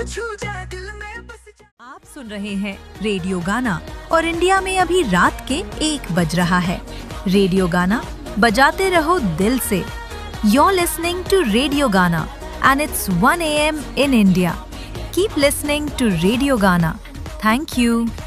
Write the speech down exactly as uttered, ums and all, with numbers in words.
आप सुन रहे हैं रेडियो गाना और इंडिया में अभी रात के एक बज रहा है। रेडियो गाना बजाते रहो दिल से। You're listening to Radio Gana and it's one a m in India. Keep listening to Radio Gana. Thank you.